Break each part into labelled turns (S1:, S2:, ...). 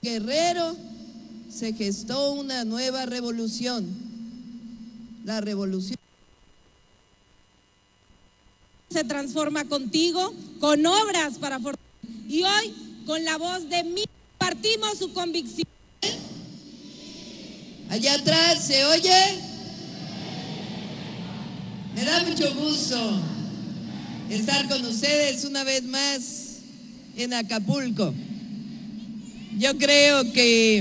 S1: Guerrero se gestó una nueva revolución, la revolución.
S2: Se transforma contigo, con obras para fortalecer. Y hoy, con la voz de mí, partimos su convicción.
S1: Allá atrás, ¿se oye? Me da mucho gusto estar con ustedes una vez más en Acapulco. Yo creo que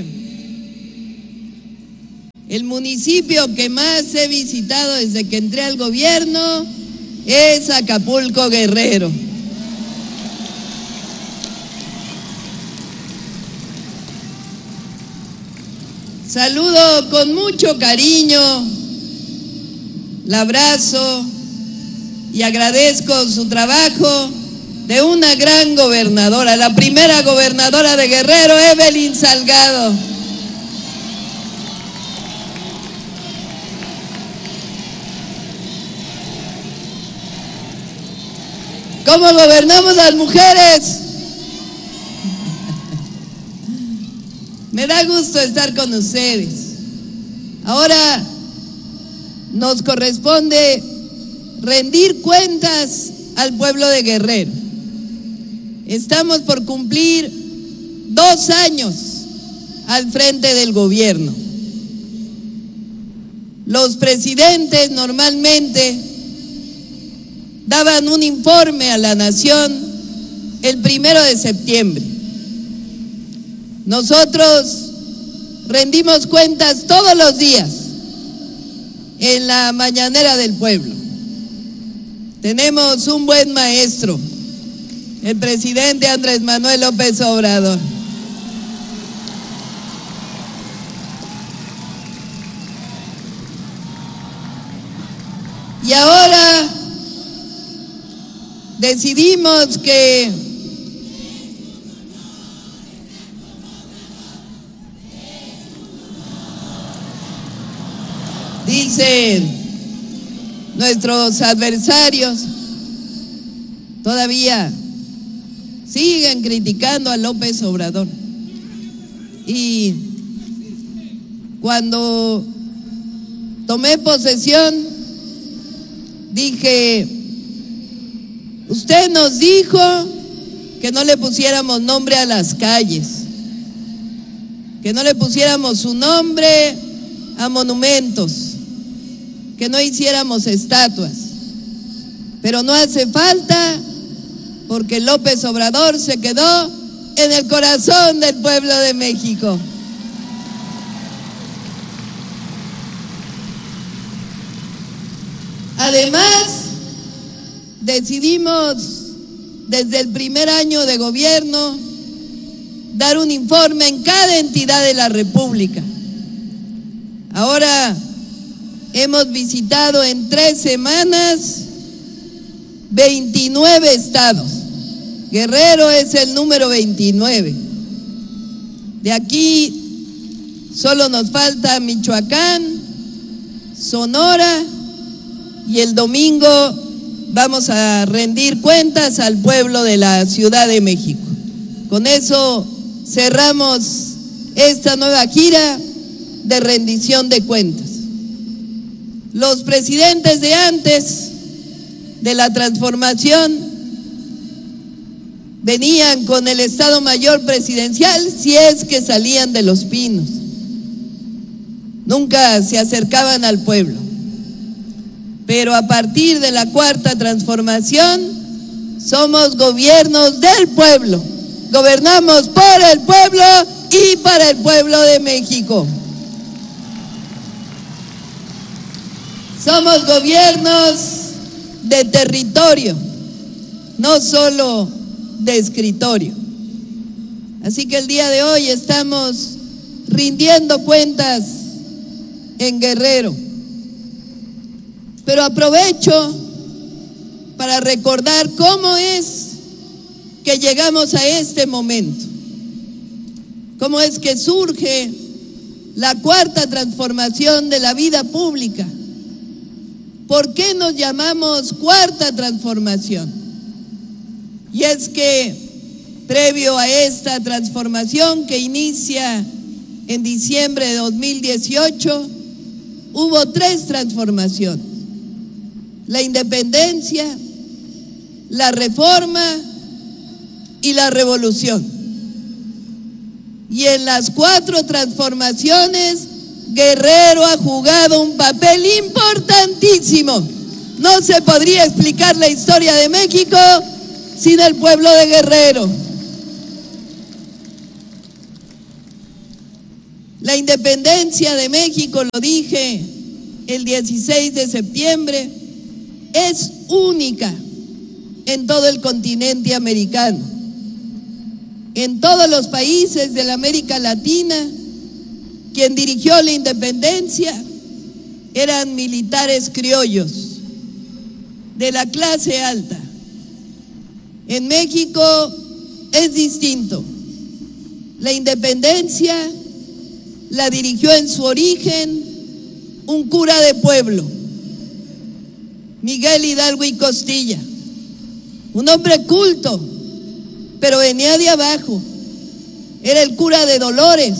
S1: el municipio que más he visitado desde que entré al gobierno es Acapulco, Guerrero. Saludo con mucho cariño, la abrazo y agradezco su trabajo de una gran gobernadora, la primera gobernadora de Guerrero, Evelyn Salgado. ¿Cómo gobernamos las mujeres? Me da gusto estar con ustedes. Ahora nos corresponde rendir cuentas al pueblo de Guerrero. Estamos por cumplir 2 años al frente del gobierno. Los presidentes normalmente daban un informe a la nación el 1 de septiembre. Nosotros rendimos cuentas todos los días en la mañanera del pueblo. Tenemos un buen maestro, el presidente Andrés Manuel López Obrador. Y ahora decidimos que dicen nuestros adversarios, todavía siguen criticando a López Obrador. Y cuando tomé posesión, dije, usted nos dijo que no le pusiéramos nombre a las calles, que no le pusiéramos su nombre a monumentos, que no hiciéramos estatuas, pero no hace falta, porque López Obrador se quedó en el corazón del pueblo de México. Además, decidimos desde el primer año de gobierno dar un informe en cada entidad de la República. Ahora hemos visitado en 3 semanas 29 estados. Guerrero es el número 29. De aquí solo nos falta Michoacán, Sonora, y el domingo vamos a rendir cuentas al pueblo de la Ciudad de México. Con eso cerramos esta nueva gira de rendición de cuentas. Los presidentes de antes de la transformación venían con el Estado Mayor Presidencial, si es que salían de Los Pinos. Nunca se acercaban al pueblo. Pero a partir de la 4ª transformación, somos gobiernos del pueblo. Gobernamos por el pueblo y para el pueblo de México. Somos gobiernos de territorio, no solo de escritorio. Así que el día de hoy estamos rindiendo cuentas en Guerrero. Pero aprovecho para recordar cómo es que llegamos a este momento, cómo es que surge la 4ª transformación de la vida pública. ¿Por qué nos llamamos 4ª transformación? Y es que previo a esta transformación que inicia en diciembre de 2018, hubo 3 transformaciones: la independencia, la reforma y la revolución. Y en las 4 transformaciones, Guerrero ha jugado un papel importantísimo. No se podría explicar la historia de México sin el pueblo de Guerrero. La independencia de México, lo dije el 16 de septiembre, es única en todo el continente americano. En todos los países de la América Latina, quien dirigió la independencia eran militares criollos de la clase alta. En México es distinto. La independencia la dirigió en su origen un cura de pueblo, Miguel Hidalgo y Costilla, un hombre culto, pero venía de abajo. Era el cura de Dolores,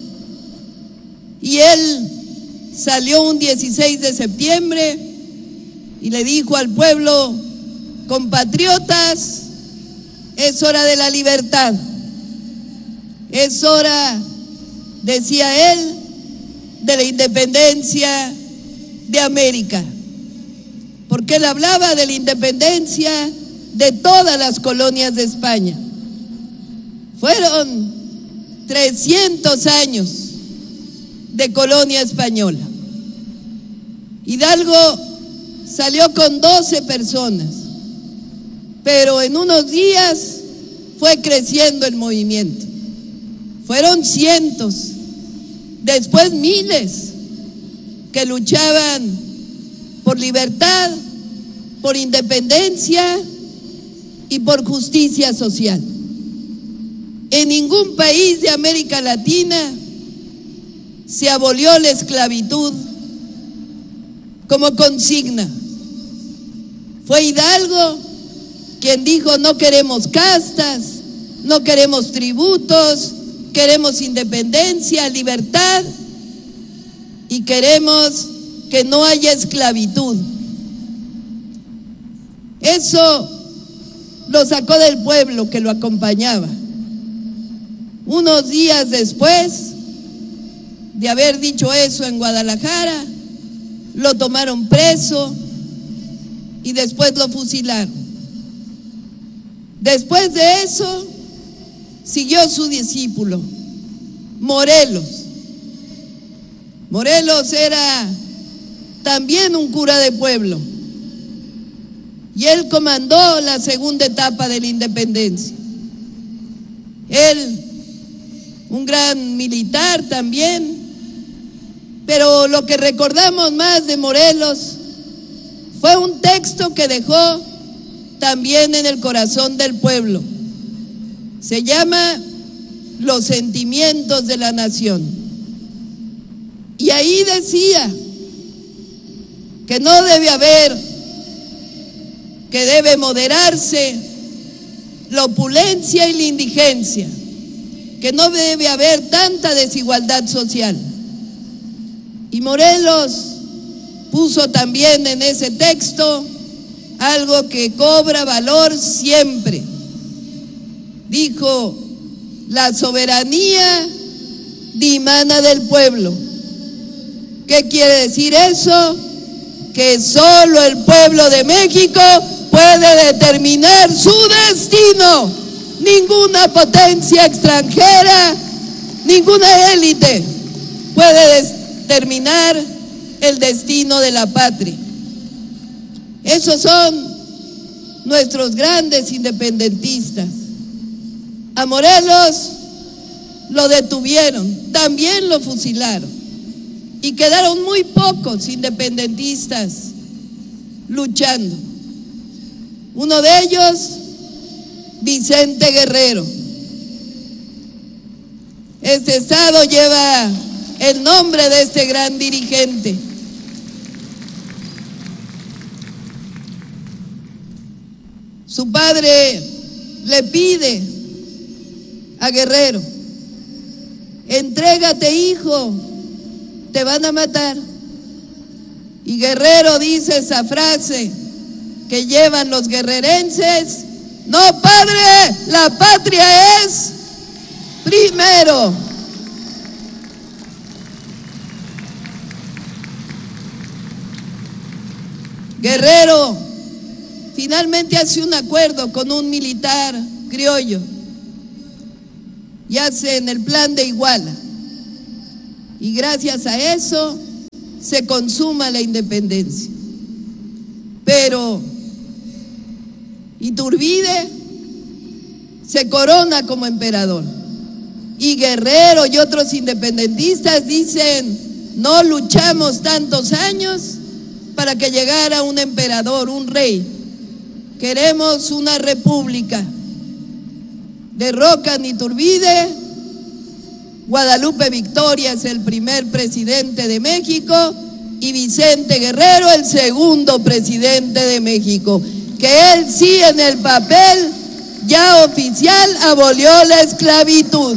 S1: y él salió un 16 de septiembre y le dijo al pueblo: compatriotas, es hora de la libertad, es hora, decía él, de la independencia de América, porque él hablaba de la independencia de todas las colonias de España. Fueron 300 años de colonia española. Hidalgo salió con 12 personas, pero en unos días fue creciendo el movimiento. Fueron cientos, después miles, que luchaban por libertad, por independencia y por justicia social. En ningún país de América Latina se abolió la esclavitud como consigna. Fue Hidalgo quien dijo: no queremos castas, no queremos tributos, queremos independencia, libertad, y queremos que no haya esclavitud. Eso lo sacó del pueblo que lo acompañaba. Unos días después de haber dicho eso en Guadalajara, lo tomaron preso y después lo fusilaron. Después de eso siguió su discípulo, Morelos. Morelos era también un cura de pueblo, y él comandó la segunda etapa de la independencia. Él, un gran militar también, pero lo que recordamos más de Morelos fue un texto que dejó también en el corazón del pueblo. Se llama Los sentimientos de la nación. Y ahí decía que no debe haber, que debe moderarse la opulencia y la indigencia, que no debe haber tanta desigualdad social. Y Morelos puso también en ese texto algo que cobra valor siempre. Dijo: la soberanía dimana del pueblo. ¿Qué quiere decir eso? Que solo el pueblo de México puede determinar su destino. Ninguna potencia extranjera, ninguna élite puede determinar el destino de la patria. Esos son nuestros grandes independentistas. A Morelos lo detuvieron, también lo fusilaron, y quedaron muy pocos independentistas luchando. Uno de ellos, Vicente Guerrero. Este estado lleva el nombre de este gran dirigente. Su padre le pide a Guerrero: entrégate, hijo, te van a matar. Y Guerrero dice esa frase que llevan los guerrerenses: no, padre, la patria es primero. Guerrero finalmente hace un acuerdo con un militar criollo y hacen el plan de Iguala, y gracias a eso se consuma la independencia. Pero Iturbide se corona como emperador, y Guerrero y otros independentistas dicen: no luchamos tantos años para que llegara un emperador, un rey, queremos una república. Derrocan Iturbide, Guadalupe Victoria es el primer presidente de México y Vicente Guerrero el segundo presidente de México, que él sí en el papel ya oficial abolió la esclavitud.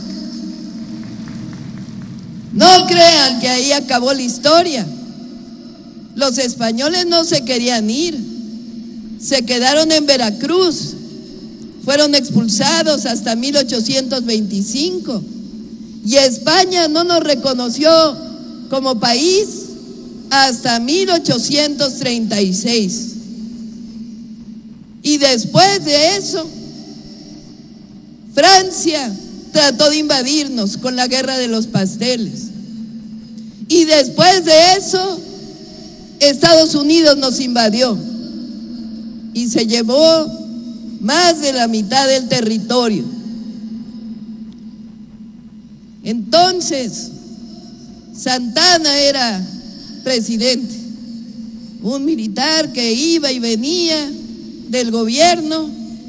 S1: No crean que ahí acabó la historia. Los españoles no se querían ir, se quedaron en Veracruz, fueron expulsados hasta 1825, y España no nos reconoció como país hasta 1836. Y después de eso, Francia trató de invadirnos con la Guerra de los Pasteles. Y después de eso, Estados Unidos nos invadió y se llevó más de la mitad del territorio. Entonces, Santana era presidente, un militar que iba y venía del gobierno,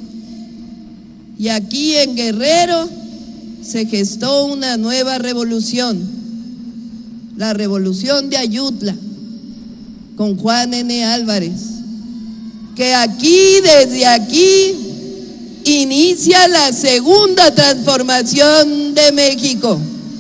S1: y aquí en Guerrero se gestó una nueva revolución, la revolución de Ayutla, con Juan N. Álvarez, que aquí, desde aquí, inicia la segunda transformación de México.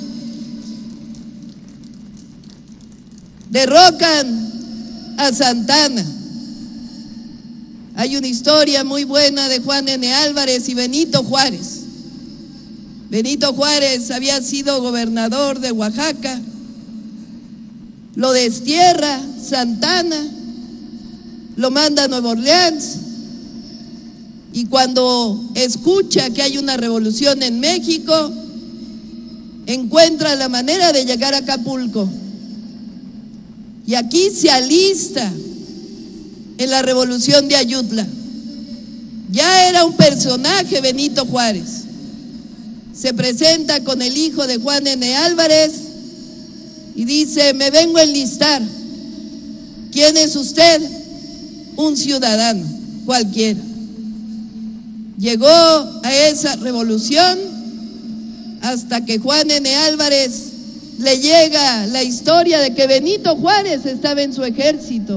S1: Derrocan a Santana. Hay una historia muy buena de Juan N. Álvarez y Benito Juárez. Benito Juárez había sido gobernador de Oaxaca, lo destierra Santana, lo manda a Nueva Orleans, y cuando escucha que hay una revolución en México, encuentra la manera de llegar a Acapulco, y aquí se alista en la revolución de Ayutla. Ya era un personaje Benito Juárez. Se presenta con el hijo de Juan N. Álvarez y dice: me vengo a enlistar. ¿Quién es usted? Un ciudadano cualquiera. Llegó a esa revolución hasta que Juan N. Álvarez le llega la historia de que Benito Juárez estaba en su ejército.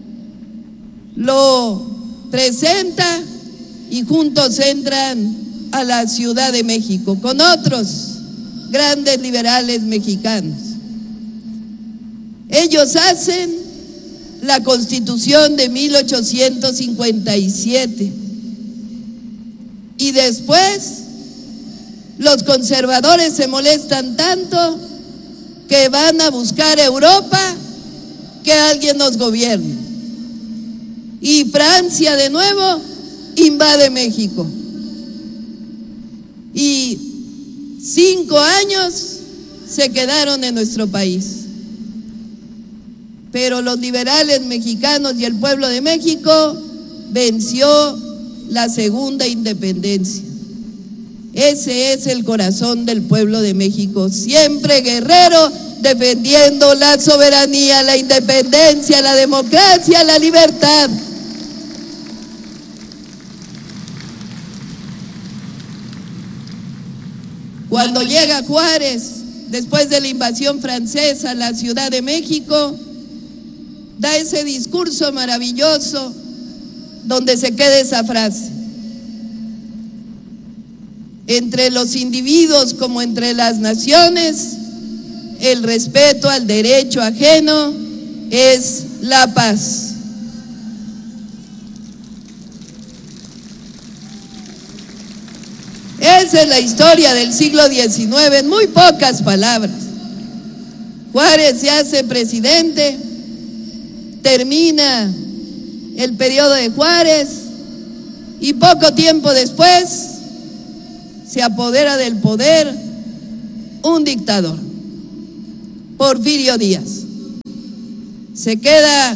S1: Lo presenta y juntos entran a la Ciudad de México con otros grandes liberales mexicanos. Ellos hacen la Constitución de 1857 y después los conservadores se molestan tanto que van a buscar a Europa que alguien nos gobierne. Y Francia de nuevo invade México. Y 5 años se quedaron en nuestro país. Pero los liberales mexicanos y el pueblo de México venció la segunda independencia. Ese es el corazón del pueblo de México, siempre guerrero, defendiendo la soberanía, la independencia, la democracia, la libertad. Cuando llega Juárez, después de la invasión francesa a la Ciudad de México, da ese discurso maravilloso donde se queda esa frase: entre los individuos como entre las naciones, el respeto al derecho ajeno es la paz. Esa es la historia del siglo XIX en muy pocas palabras. Juárez se hace presidente, termina el periodo de Juárez y poco tiempo después se apodera del poder un dictador, Porfirio Díaz. Se queda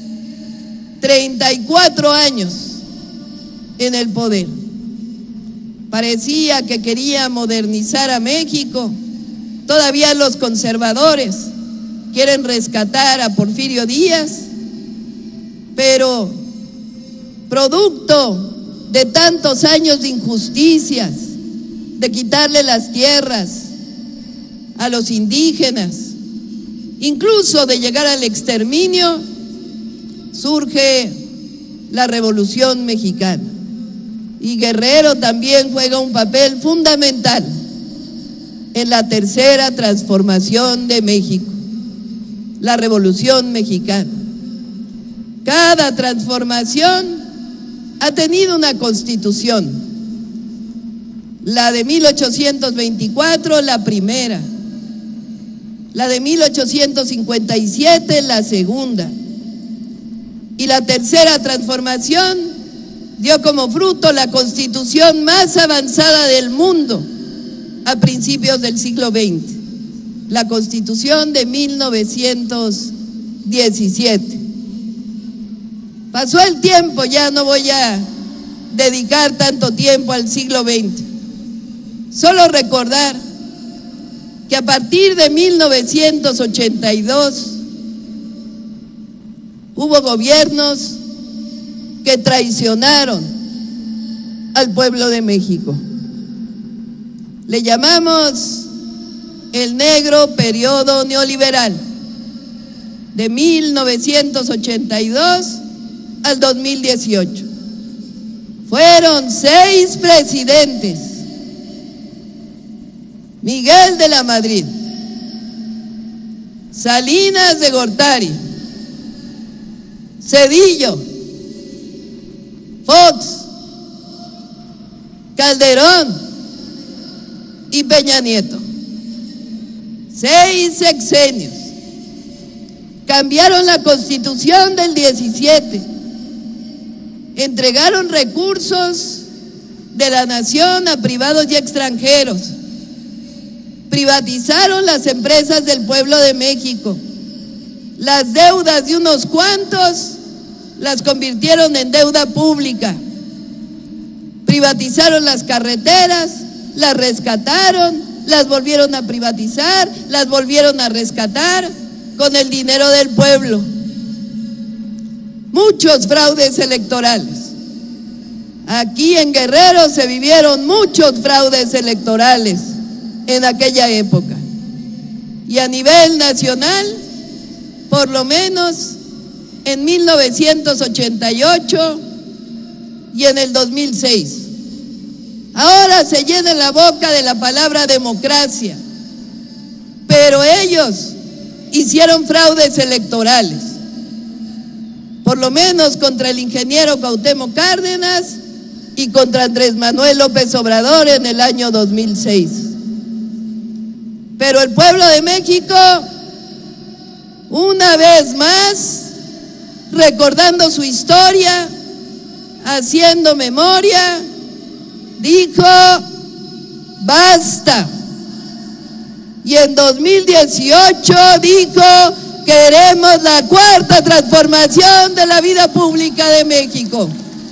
S1: 34 años en el poder. Parecía que quería modernizar a México. Todavía los conservadores quieren rescatar a Porfirio Díaz, pero producto de tantos años de injusticias, de quitarle las tierras a los indígenas, incluso de llegar al exterminio, surge la Revolución Mexicana. Y Guerrero también juega un papel fundamental en la tercera transformación de México, la Revolución Mexicana. Cada transformación ha tenido una constitución. La de 1824, la primera. La de 1857, la segunda. Y la tercera transformación dio como fruto la constitución más avanzada del mundo a principios del siglo XX, la Constitución de 1917. Pasó el tiempo, ya no voy a dedicar tanto tiempo al siglo XX, solo recordar que a partir de 1982 hubo gobiernos que traicionaron al pueblo de México. Le llamamos el negro periodo neoliberal, de 1982 al 2018. Fueron 6 presidentes: Miguel de la Madrid, Salinas de Gortari, Zedillo, Fox, Calderón y Peña Nieto. 6 sexenios. Cambiaron la Constitución del 17. Entregaron recursos de la nación a privados y extranjeros. Privatizaron las empresas del pueblo de México. Las deudas de unos cuantos las convirtieron en deuda pública. Privatizaron las carreteras, las rescataron, las volvieron a privatizar, las volvieron a rescatar con el dinero del pueblo. Muchos fraudes electorales. Aquí en Guerrero se vivieron muchos fraudes electorales en aquella época. Y a nivel nacional, por lo menos en 1988 y en el 2006. Ahora se llena la boca de la palabra democracia, pero ellos hicieron fraudes electorales, por lo menos contra el ingeniero Cuauhtémoc Cárdenas y contra Andrés Manuel López Obrador en el año 2006. Pero el pueblo de México, una vez más, recordando su historia, haciendo memoria, dijo: basta. Y en 2018 dijo: queremos la cuarta transformación de la vida pública de México.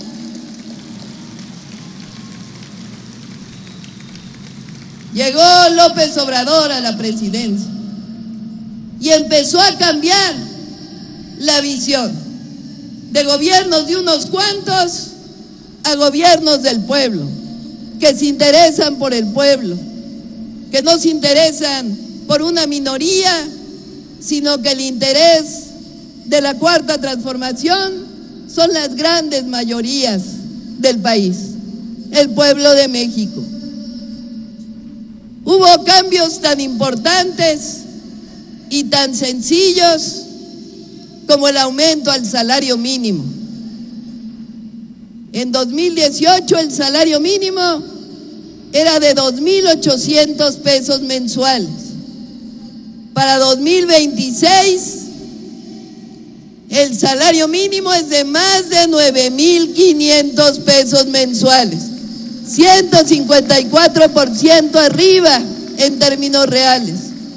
S1: Llegó López Obrador a la presidencia y empezó a cambiar la visión de gobiernos de unos cuantos a gobiernos del pueblo, que se interesan por el pueblo, que no se interesan por una minoría, sino que el interés de la cuarta transformación son las grandes mayorías del país, el pueblo de México. hubo cambios tan importantes y tan sencillos como el aumento al salario mínimo. En 2018 el salario mínimo era de 2,800 pesos mensuales. Para 2026 el salario mínimo es de más de 9,500 pesos mensuales, 154% arriba en términos reales.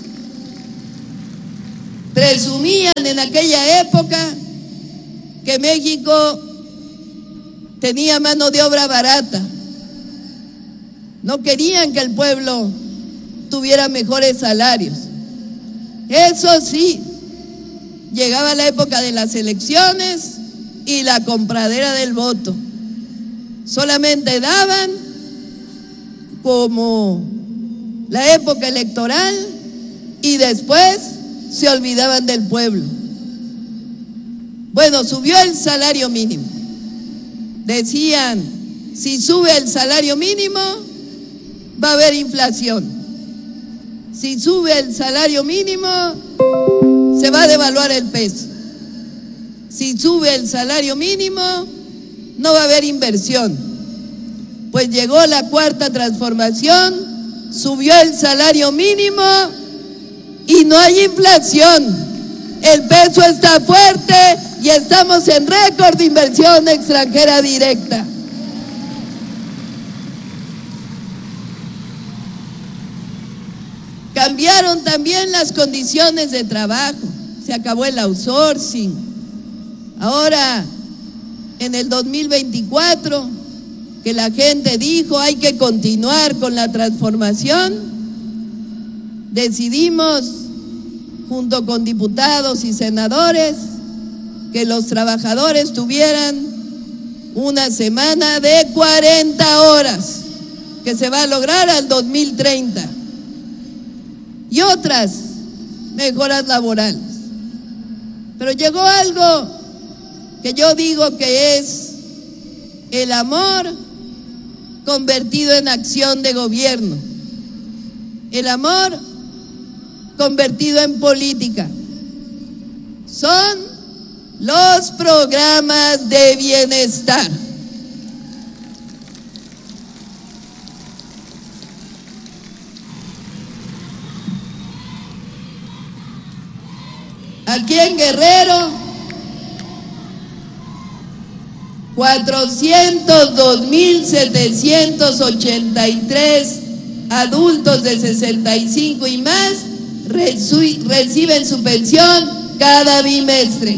S1: Presumían en aquella época que México tenía mano de obra barata. No querían que el pueblo tuviera mejores salarios. Eso sí, llegaba la época de las elecciones y la compradera del voto. Solamente daban como la época electoral y después se olvidaban del pueblo. Bueno, subió el salario mínimo. Decían, si sube el salario mínimo, va a haber inflación. Si sube el salario mínimo, se va a devaluar el peso. Si sube el salario mínimo, no va a haber inversión. Pues llegó la cuarta transformación, subió el salario mínimo y no hay inflación. El peso está fuerte y estamos en récord de inversión extranjera directa. Cambiaron también las condiciones de trabajo, se acabó el outsourcing. Ahora, en el 2024, que la gente dijo hay que continuar con la transformación, decidimos, junto con diputados y senadores, que los trabajadores tuvieran una semana de 40 horas, que se va a lograr al 2030. Y otras mejoras laborales. Pero llegó algo que yo digo que es el amor convertido en acción de gobierno, el amor convertido en política. Son los programas de bienestar. Aquí en Guerrero, 402,783 adultos de 65 y más reciben su pensión cada bimestre.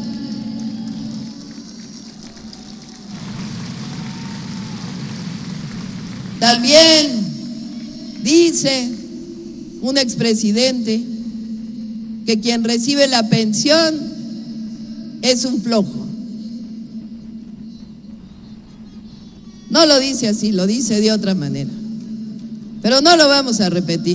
S1: También dice un expresidente que quien recibe la pensión es un flojo. No lo dice así, lo dice de otra manera. Pero no lo vamos a repetir.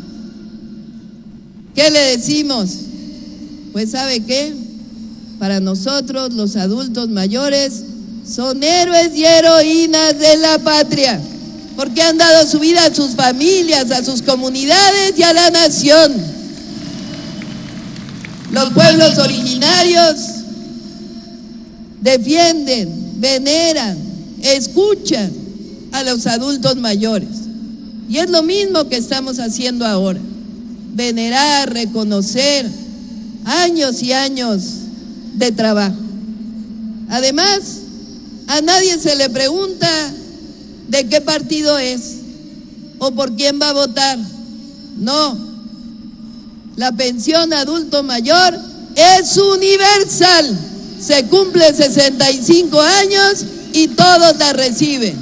S1: ¿Qué le decimos? Pues ¿sabe qué? Para nosotros los adultos mayores son héroes y heroínas de la patria, porque han dado su vida a sus familias, a sus comunidades y a la nación. Los pueblos originarios defienden, veneran, escuchan a los adultos mayores. Y es lo mismo que estamos haciendo ahora. Venerar, reconocer años y años de trabajo. Además, a nadie se le pregunta de qué partido es o por quién va a votar. No. La pensión adulto mayor es universal. Se cumple 65 años y todos la reciben.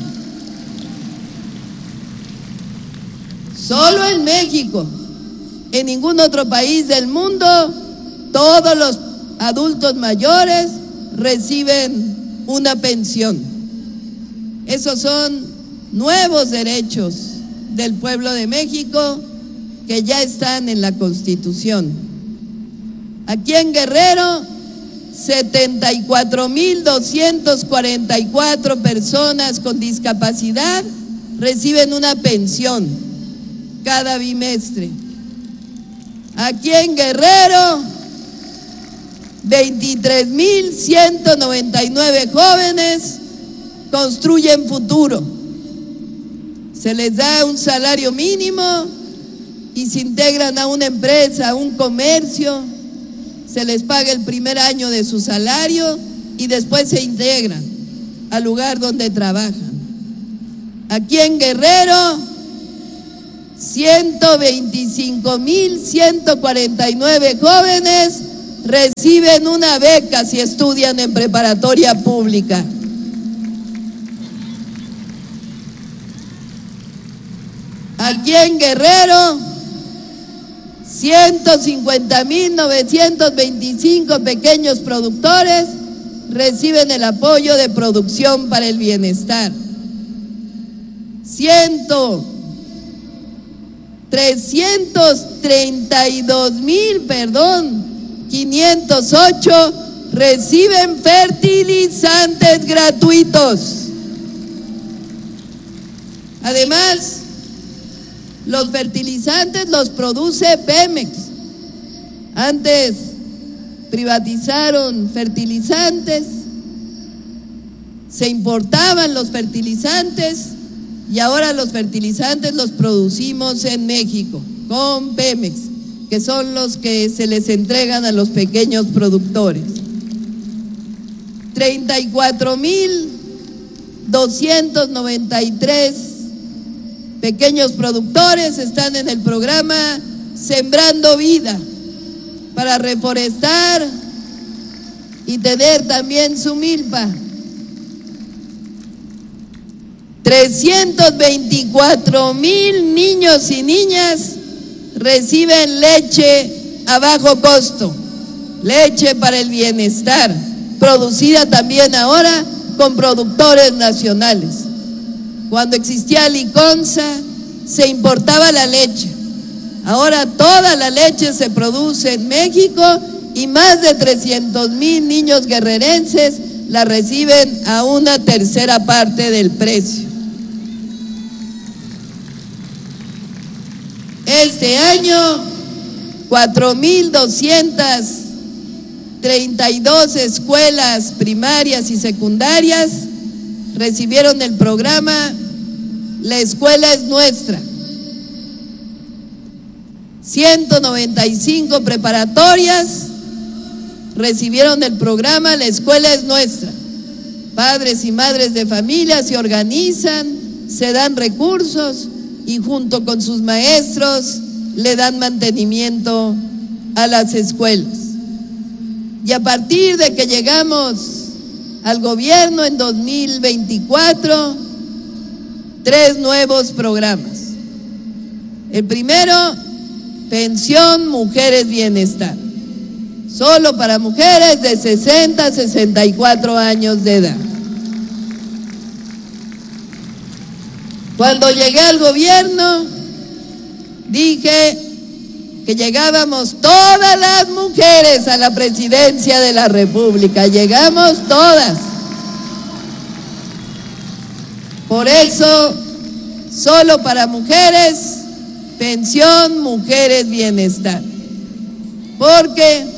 S1: Solo en México, en ningún otro país del mundo, todos los adultos mayores reciben una pensión. Esos son nuevos derechos del pueblo de México que ya están en la Constitución. Aquí en Guerrero, 74,244 personas con discapacidad reciben una pensión. cada bimestre. Aquí en Guerrero, 23,199 jóvenes construyen futuro. Se les da un salario mínimo y se integran a una empresa, a un comercio, se les paga el primer año de su salario y después se integran al lugar donde trabajan. Aquí en Guerrero, 125,149 jóvenes reciben una beca si estudian en preparatoria pública. Aquí en Guerrero, 150,925 pequeños productores reciben el apoyo de producción para el bienestar. 332,508 reciben fertilizantes gratuitos. Además, los fertilizantes los produce Pemex. Antes privatizaron fertilizantes, se importaban los fertilizantes y ahora los fertilizantes los producimos en México con Pemex, que son los que se les entregan a los pequeños productores. 34,293 pequeños productores están en el programa Sembrando Vida para reforestar y tener también su milpa. 324,000 niños y niñas reciben leche a bajo costo, leche para el bienestar, producida también ahora con productores nacionales. Cuando existía Liconza, se importaba la leche. Ahora toda la leche se produce en México y más de 300,000 niños guerrerenses la reciben a una tercera parte del precio. Este año, 4,232 escuelas primarias y secundarias recibieron el programa La Escuela es Nuestra. 195 preparatorias recibieron el programa La Escuela es Nuestra. Padres y madres de familia se organizan, se dan recursos y junto con sus maestros le dan mantenimiento a las escuelas. Y a partir de que llegamos al gobierno en 2024, 3 nuevos programas. El primero, Pensión Mujeres Bienestar, solo para mujeres de 60 a 64 años de edad. Cuando llegué al gobierno, dije que llegábamos todas las mujeres a la presidencia de la República, llegamos todas. Por eso, solo para mujeres, Pensión Mujeres Bienestar. Porque